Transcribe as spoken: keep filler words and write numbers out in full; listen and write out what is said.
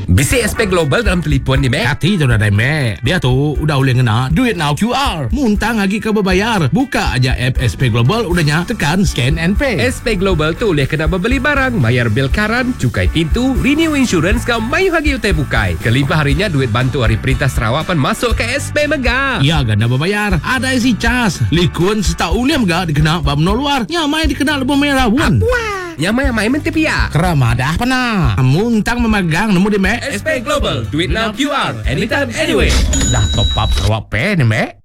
Bisik S P Global dalam telefon ni, Mek. Hati tu dah dah mek. Dia tu udah boleh ngena duit now Q R. Muntang lagi ke berbayar. Buka aja app S P Global udahnya tekan scan and pay. S P Global tu boleh kena membeli barang, bayar bil karan, cukai pintu, renew insurance kau mayu hagi utai bukai. Kelimpah harinya duit bantu hari perintah Sarawak pan masuk ke S P Mega. Ya ganda berbayar. Ada isi cas. Likun setau uliam ga dikena bamno luar. Nyamai dikena lebih merah pun. Wah, yang main main menti pia. Kerama dah pernah. Muntang memegang nemu di mek. S P Global, duit now Q R, anytime, anyway. Dah top up Sarawak Pay ni mek.